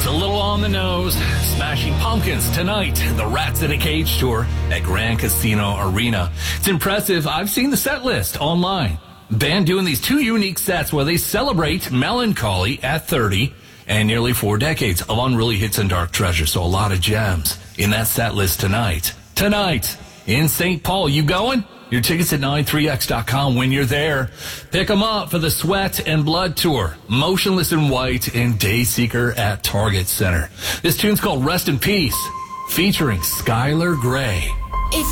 It's a little on the nose. Smashing Pumpkins tonight, the Rats in a Cage tour at Grand Casino Arena. It's impressive. I've seen the set list online. Band doing these two unique sets where they celebrate melancholy at 30 and nearly 4 decades of unruly hits and dark treasures. So a lot of gems in that set list tonight. Tonight in St. Paul. You going? Your tickets at 93x.com when you're there. Pick them up for the Sweat and Blood Tour. Motionless in White and Dayseeker at Target Center. This tune's called Rest in Peace, featuring Skylar Grey.